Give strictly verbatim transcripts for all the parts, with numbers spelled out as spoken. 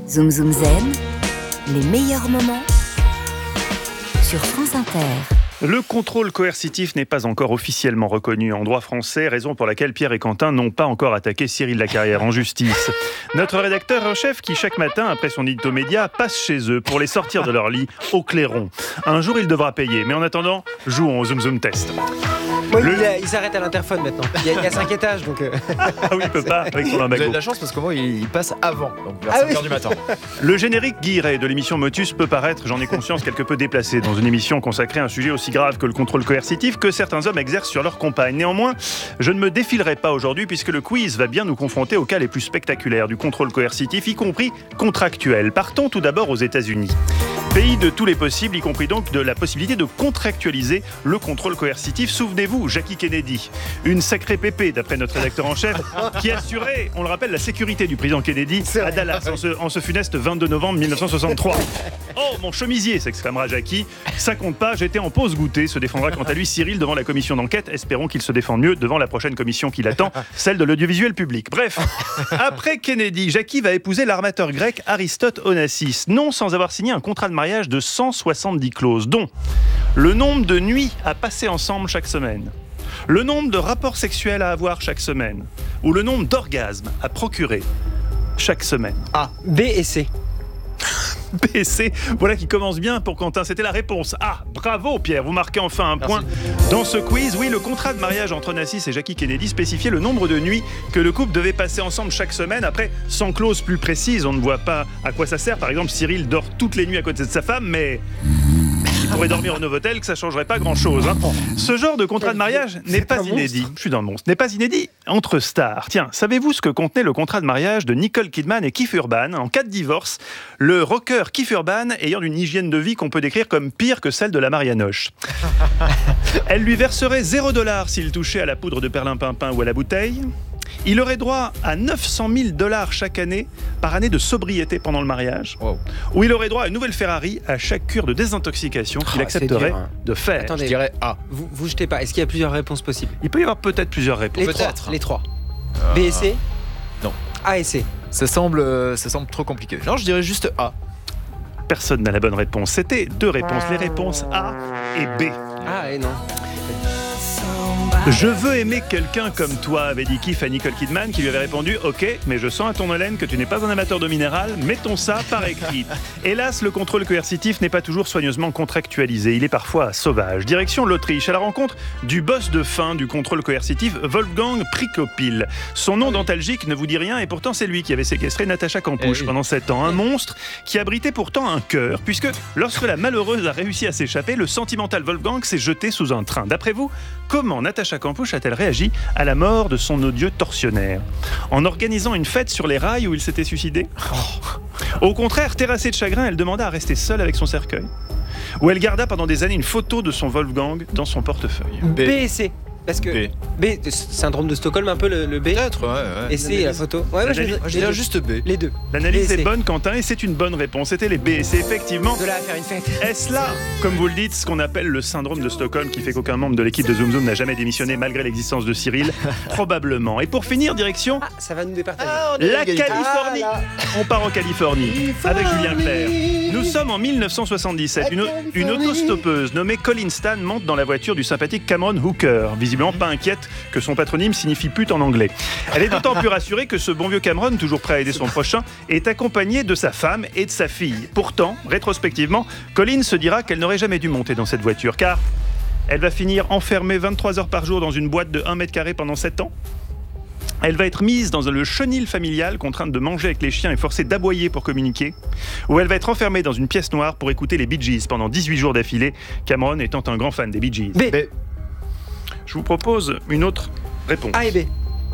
Zoom Zoom Zen, les meilleurs moments sur France Inter. Le contrôle coercitif n'est pas encore officiellement reconnu en droit français, raison pour laquelle Pierre et Quentin n'ont pas encore attaqué Cyril Lacarrière en justice. Notre rédacteur en chef qui, chaque matin, après son édito média, passe chez eux pour les sortir de leur lit au clairon. Un jour, il devra payer, mais en attendant, jouons au Zoom Zoom Test. Oui, Le... il, a, il s'arrête à l'interphone maintenant. Il y a, il y a cinq étages, donc... Euh... Ah oui, il peut pas, avec son Vous lumbago. avez de la chance parce que moi, il, il passe avant, donc vers Ah cinq oui. heures du matin. Le générique guilleret de l'émission Motus peut paraître, j'en ai conscience, quelque peu déplacé dans une émission consacrée à un sujet aussi grave que le contrôle coercitif que certains hommes exercent sur leur compagne. Néanmoins, je ne me défilerai pas aujourd'hui puisque le quiz va bien nous confronter aux cas les plus spectaculaires du contrôle coercitif, y compris contractuel. Partons tout d'abord aux États-Unis. Pays de tous les possibles, y compris donc de la possibilité de contractualiser le contrôle coercitif. Souvenez-vous, Jackie Kennedy, une sacrée pépée d'après notre rédacteur en chef, qui assurait, on le rappelle, la sécurité du président Kennedy à Dallas en ce, en ce funeste vingt-deux novembre mille neuf cent soixante-trois. Oh, mon chemisier, s'exclamera Jackie. Ça compte pas, j'étais en pause goûter, se défendra quant à lui Cyril devant la commission d'enquête. Espérons qu'il se défende mieux devant la prochaine commission qui l'attend, celle de l'audiovisuel public. Bref, après Kennedy, Jackie va épouser l'armateur grec Aristote Onassis, non sans avoir signé un contrat de mariage de cent soixante-dix clauses, dont le nombre de nuits à passer ensemble chaque semaine, le nombre de rapports sexuels à avoir chaque semaine, ou le nombre d'orgasmes à procurer chaque semaine. A, B et C. B et C, voilà qui commence bien pour Quentin. C'était la réponse A. Bravo Pierre, vous marquez enfin un point dans ce quiz. Oui, le contrat de mariage entre Onassis et Jackie Kennedy spécifiait le nombre de nuits que le couple devait passer ensemble chaque semaine. Après, sans clause plus précise, on ne voit pas à quoi ça sert. Par exemple, Cyril dort toutes les nuits à côté de sa femme, mais... il pourrait dormir au Novotel, que ça ne changerait pas grand-chose. Hein. Ce genre de contrat de mariage n'est pas inédit. Je suis dans le monstre. N'est pas inédit entre stars. Tiens, savez-vous ce que contenait le contrat de mariage de Nicole Kidman et Keith Urban en cas de divorce? Le rocker Keith Urban ayant une hygiène de vie qu'on peut décrire comme pire que celle de la Marianoche. Elle lui verserait zéro dollar s'il touchait à la poudre de perlimpinpin ou à la bouteille. Il aurait droit à neuf cent mille dollars chaque année par année de sobriété pendant le mariage. Wow. Ou il aurait droit à une nouvelle Ferrari à chaque cure de désintoxication qu'il Ah, accepterait c'est dur, hein. de faire. Attendez. Je dirais A. Vous, vous jetez pas. Est-ce qu'il y a plusieurs réponses possibles? Il peut y avoir peut-être plusieurs réponses. Les trois. Peut-être. Les trois. Euh, B et C. non. A et C. Ça semble, euh, ça semble trop compliqué. Non, je dirais juste A. Personne n'a la bonne réponse. C'était deux réponses. Les réponses A et B. Ah et non. Je veux aimer quelqu'un comme toi, avait dit Keith à Nicole Kidman, qui lui avait répondu « Ok, mais je sens à ton haleine que tu n'es pas un amateur de minéral, mettons ça par écrit. » Hélas, le contrôle coercitif n'est pas toujours soigneusement contractualisé, il est parfois sauvage. Direction l'Autriche, à la rencontre du boss de fin du contrôle coercitif, Wolfgang Prikopil. Son nom dentalgique ne vous dit rien, et pourtant c'est lui qui avait séquestré Natacha Kampusch Eh oui. pendant sept ans. Un monstre qui abritait pourtant un cœur, puisque lorsque la malheureuse a réussi à s'échapper, le sentimental Wolfgang s'est jeté sous un train. D'après vous, comment Natacha Kampusch a-t-elle réagi à la mort de son odieux tortionnaire? En organisant une fête sur les rails où il s'était suicidé? Au contraire, terrassée de chagrin, elle demanda à rester seule avec son cercueil, où elle garda pendant des années une photo de son Wolfgang dans son portefeuille. B, B. et C. Parce que B. B, syndrome de Stockholm, un peu le, le B. Peut-être, ouais, ouais. Et C, la photo. Ouais, ouais, je, L'analyse- les- Moi, je les dirais deux. juste B. Les deux. L'analyse B et est C. bonne, Quentin, et c'est une bonne réponse. C'était les B et C, effectivement. De là à faire une fête. Est-ce là, comme vous le dites, ce qu'on appelle le syndrome de Stockholm qui fait qu'aucun membre de l'équipe de Zoom Zoom n'a jamais démissionné malgré l'existence de Cyril? Probablement. Et pour finir, direction Ah, ça va nous départager. la Californie. Ah, là. On part en Californie avec Julien Clerc. Nous sommes en mille neuf cent soixante-dix-sept. Une, une autostoppeuse nommée Colin Stan monte dans la voiture du sympathique Cameron Hooker, visiblement pas inquiète que son patronyme signifie pute en anglais. Elle est d'autant plus rassurée que ce bon vieux Cameron, toujours prêt à aider son prochain, est accompagné de sa femme et de sa fille. Pourtant, rétrospectivement, Colin se dira qu'elle n'aurait jamais dû monter dans cette voiture, car elle va finir enfermée vingt-trois heures par jour dans une boîte de un mètre carré pendant sept ans. Elle va être mise dans le chenil familial, contrainte de manger avec les chiens et forcée d'aboyer pour communiquer. Ou elle va être enfermée dans une pièce noire pour écouter les Bee Gees pendant dix-huit jours d'affilée, Cameron étant un grand fan des Bee Gees. B. B. Je vous propose une autre réponse. A et B.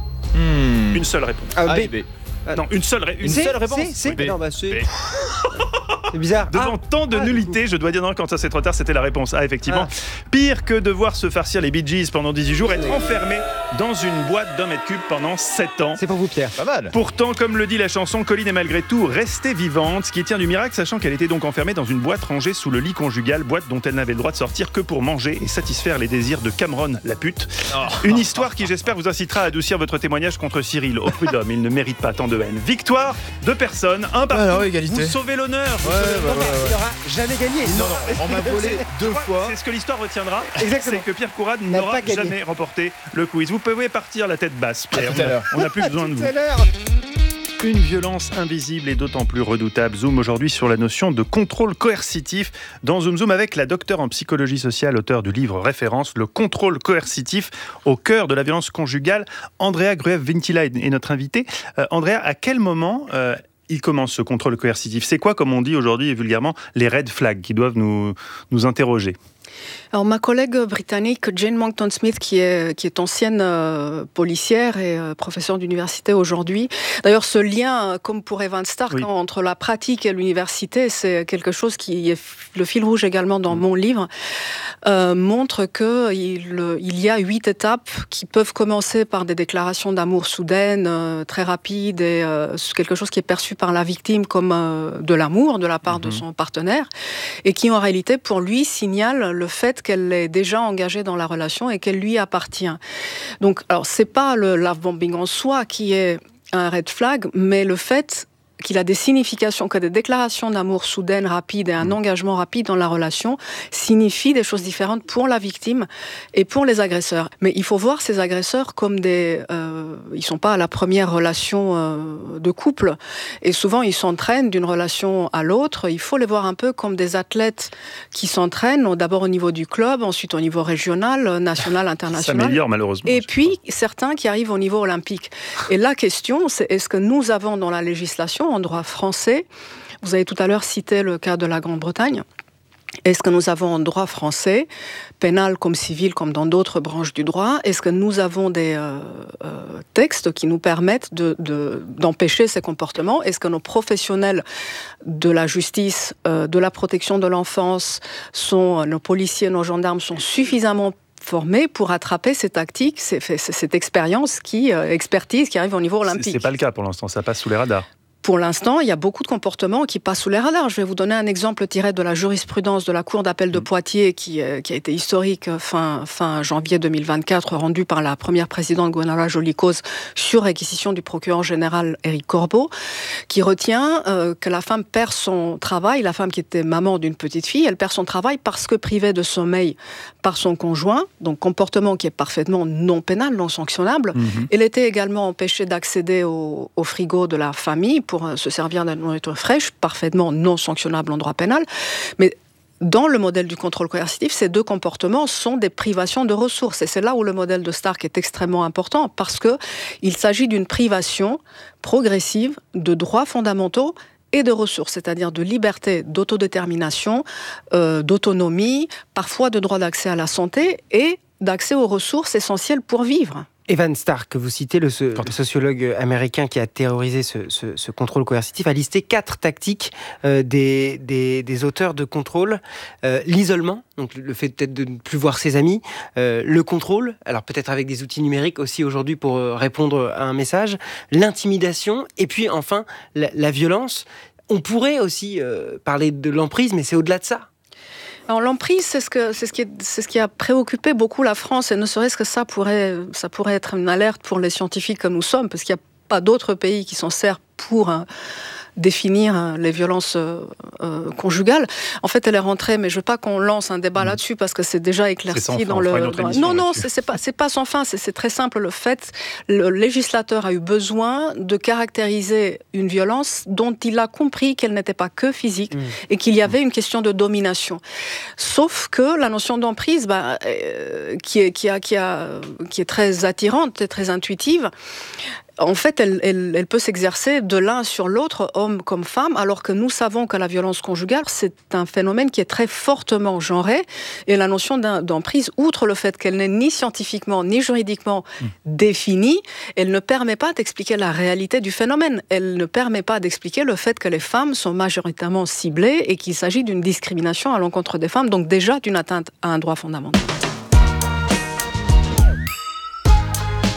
Hmm. Une seule réponse. Ah, A B. et B. Non, une seule, ré- une C, seule réponse. C, C. Oui, B. Non, bah C. B. C'est bizarre. Devant Ah. tant de Ah, nullité, je dois dire non, quand ça c'est trop tard, c'était la réponse A, effectivement. Ah. Pire que devoir se farcir les Bee Gees pendant dix-huit jours, être enfermé dans une boîte d'un mètre cube pendant sept ans. C'est pour vous, Pierre. Pas mal. Pourtant, comme le dit la chanson, Colline est malgré tout restée vivante, ce qui tient du miracle, sachant qu'elle était donc enfermée dans une boîte rangée sous le lit conjugal, boîte dont elle n'avait le droit de sortir que pour manger et satisfaire les désirs de Cameron, la pute. Oh. Une histoire qui, j'espère, vous incitera à adoucir votre témoignage contre Cyril. Au prud'homme, il ne mérite pas tant de haine. Victoire, deux personnes, un partout. Alors, égalité. Vous sauvez l'honneur. Vous Ouais, sauvez ouais, l'honneur. ouais, ouais. Il n'aura jamais gagné. Non, non, on m'a volé deux fois. C'est ce que l'histoire retiendra. Exactement. C'est que Pierre Courade N'a n'aura pas gagné. jamais remporté le quiz. Vous pouvez partir la tête basse, Pierre. À tout à l'heure. On n'a plus besoin de Tout vous. à l'heure. Une violence invisible et d'autant plus redoutable. Zoom aujourd'hui sur la notion de contrôle coercitif. Dans Zoom Zoom avec la docteure en psychologie sociale, auteure du livre référence, Le contrôle coercitif au cœur de la violence conjugale. Andrea Gruev-Vintila est notre invitée. Euh, Andrea, à quel moment euh, il commence ce contrôle coercitif ? C'est quoi, comme on dit aujourd'hui vulgairement, les red flags qui doivent nous, nous interroger ? Alors, ma collègue britannique Jane Monckton-Smith, qui est, qui est ancienne euh, policière et euh, professeure d'université aujourd'hui. D'ailleurs, ce lien, euh, comme pour Evan Stark, Oui. hein, entre la pratique et l'université, c'est quelque chose qui est le fil rouge également dans mon livre, euh, montre qu'il il y a huit étapes qui peuvent commencer par des déclarations d'amour soudaines, euh, très rapides, et euh, quelque chose qui est perçu par la victime comme euh, de l'amour de la part mm-hmm. de son partenaire, et qui en réalité, pour lui, signale le fait qu'elle est déjà engagée dans la relation et qu'elle lui appartient. Donc, alors, c'est pas le love bombing en soi qui est un red flag, mais le fait qu'il a des significations, que des déclarations d'amour soudaines, rapides et un mmh. engagement rapide dans la relation signifient des choses différentes pour la victime et pour les agresseurs. Mais il faut voir ces agresseurs comme des... Euh, ils sont pas à la première relation euh, de couple, et souvent ils s'entraînent d'une relation à l'autre. Il faut les voir un peu comme des athlètes qui s'entraînent, d'abord au niveau du club, ensuite au niveau régional, national, international. Ça s'améliore malheureusement. Et puis certains qui arrivent au niveau olympique. Et la question, c'est est-ce que nous avons dans la législation, en droit français, vous avez tout à l'heure cité le cas de la Grande-Bretagne, est-ce que nous avons en droit français, pénal comme civil, comme dans d'autres branches du droit, est-ce que nous avons des euh, euh, textes qui nous permettent de, de, d'empêcher ces comportements ? Est-ce que nos professionnels de la justice, euh, de la protection de l'enfance, sont, nos policiers, nos gendarmes sont suffisamment formés pour attraper ces tactiques, ces, cette expérience qui, euh, expertise qui arrive au niveau olympique ? C'est, c'est pas le cas pour l'instant, ça passe sous les radars. Pour l'instant, il y a beaucoup de comportements qui passent sous les radars. Je vais vous donner un exemple tiré de la jurisprudence de la Cour d'appel de Poitiers, qui, euh, qui a été historique fin, fin janvier deux mille vingt-quatre, rendue par la première présidente Gwenola Joly-Coz sur réquisition du procureur général Éric Corbeau, qui retient euh, que la femme perd son travail, la femme qui était maman d'une petite fille, elle perd son travail parce que privée de sommeil par son conjoint, donc comportement qui est parfaitement non pénal, non sanctionnable. Mmh. Elle était également empêchée d'accéder au, au frigo de la famille pour se servir de nourriture fraîche, parfaitement non sanctionnable en droit pénal. Mais dans le modèle du contrôle coercitif, ces deux comportements sont des privations de ressources. Et c'est là où le modèle de Stark est extrêmement important, parce qu'il s'agit d'une privation progressive de droits fondamentaux et de ressources, c'est-à-dire de liberté, d'autodétermination, euh, d'autonomie, parfois de droit d'accès à la santé et d'accès aux ressources essentielles pour vivre. Evan Stark, que vous citez, le, so- le sociologue américain qui a théorisé ce, ce, ce contrôle coercitif, a listé quatre tactiques euh, des, des, des auteurs de contrôle. Euh, l'isolement, donc le fait peut-être de ne plus voir ses amis, euh, le contrôle, alors peut-être avec des outils numériques aussi aujourd'hui pour euh, répondre à un message, l'intimidation, et puis enfin la, la violence. On pourrait aussi euh, parler de l'emprise, mais c'est au-delà de ça. Alors l'emprise, c'est ce, que, c'est, ce qui est, c'est ce qui a préoccupé beaucoup la France, et ne serait-ce que ça pourrait, ça pourrait être une alerte pour les scientifiques que nous sommes, parce qu'il n'y a pas d'autres pays qui s'en servent pour euh, définir euh, les violences euh, euh, conjugales. En fait, elle est rentrée, mais je ne veux pas qu'on lance un débat mmh. là-dessus, parce que c'est déjà éclairci c'est dans le... Dans... Non, non, c'est, c'est, pas, c'est pas sans fin, c'est, c'est très simple. Le fait, le législateur a eu besoin de caractériser une violence dont il a compris qu'elle n'était pas que physique, mmh. et qu'il y avait une question de domination. Sauf que la notion d'emprise, bah, euh, qui, est, qui, a, qui, a, qui est très attirante et très intuitive, en fait, elle, elle, elle peut s'exercer de l'un sur l'autre, homme comme femme, alors que nous savons que la violence conjugale, c'est un phénomène qui est très fortement genré, et la notion d'emprise, outre le fait qu'elle n'est ni scientifiquement ni juridiquement mmh. définie, elle ne permet pas d'expliquer la réalité du phénomène. Elle ne permet pas d'expliquer le fait que les femmes sont majoritairement ciblées et qu'il s'agit d'une discrimination à l'encontre des femmes, donc déjà d'une atteinte à un droit fondamental.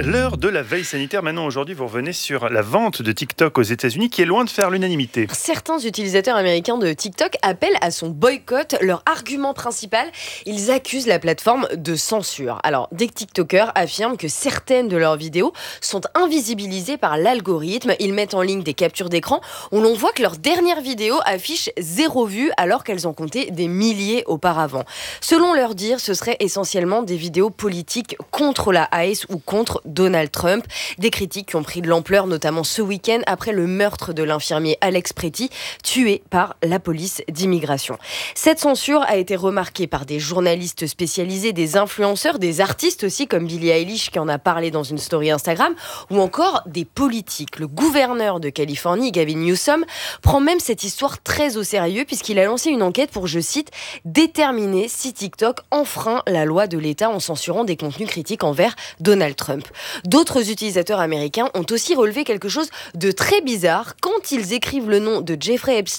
L'heure de la veille sanitaire. Maintenant, aujourd'hui, vous revenez sur la vente de TikTok aux États-Unis qui est loin de faire l'unanimité. Certains utilisateurs américains de TikTok appellent à son boycott. Leur argument principal, ils accusent la plateforme de censure. Alors, des TikTokers affirment que certaines de leurs vidéos sont invisibilisées par l'algorithme. Ils mettent en ligne des captures d'écran où l'on voit que leurs dernières vidéos affichent zéro vue alors qu'elles en comptaient des milliers auparavant. Selon leur dire, ce serait essentiellement des vidéos politiques contre la ICE ou contre Donald Trump. Des critiques qui ont pris de l'ampleur, notamment ce week-end, après le meurtre de l'infirmier Alex Pretty, tué par la police d'immigration. Cette censure a été remarquée par des journalistes spécialisés, des influenceurs, des artistes aussi, comme Billie Eilish qui en a parlé dans une story Instagram, ou encore des politiques. Le gouverneur de Californie, Gavin Newsom, prend même cette histoire très au sérieux puisqu'il a lancé une enquête pour, je cite, déterminer si TikTok enfreint la loi de l'État en censurant des contenus critiques envers Donald Trump. D'autres utilisateurs américains ont aussi relevé quelque chose de très bizarre. Quand ils écrivent le nom de Jeffrey